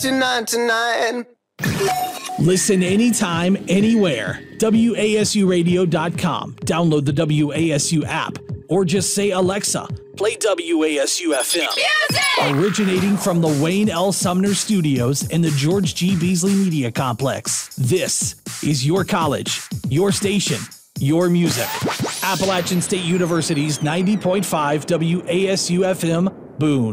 99 Listen anytime, anywhere. WASUradio.com. Download the WASU app. Or just say, Alexa, play WASU FM. Music! Originating from the Wayne L. Sumner Studios in the George G. Beasley Media Complex. This is your college, your station, your music. Appalachian State University's 90.5 WASU FM, Boone.